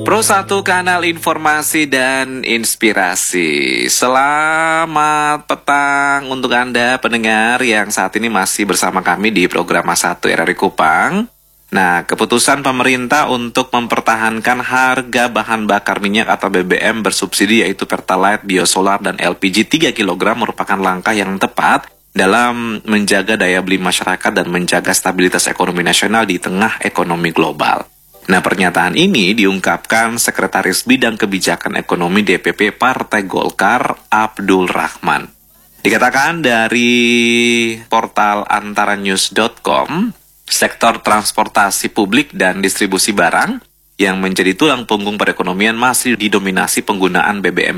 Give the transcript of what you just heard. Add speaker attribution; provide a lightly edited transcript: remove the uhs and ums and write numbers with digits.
Speaker 1: Pro 1 kanal informasi dan inspirasi. Selamat petang untuk Anda pendengar yang saat ini masih bersama kami di program A1 RRI Kupang. Nah, keputusan pemerintah untuk mempertahankan harga bahan bakar minyak atau BBM bersubsidi yaitu Pertalite, Biosolar, dan LPG 3 kg merupakan langkah yang tepat dalam menjaga daya beli masyarakat dan menjaga stabilitas ekonomi nasional di tengah ekonomi global. Nah, pernyataan ini diungkapkan Sekretaris Bidang Kebijakan Ekonomi DPP Partai Golkar, Abdul Rahman. Dikatakan dari portal antaranews.com, sektor transportasi publik dan distribusi barang yang menjadi tulang punggung perekonomian masih didominasi penggunaan BBM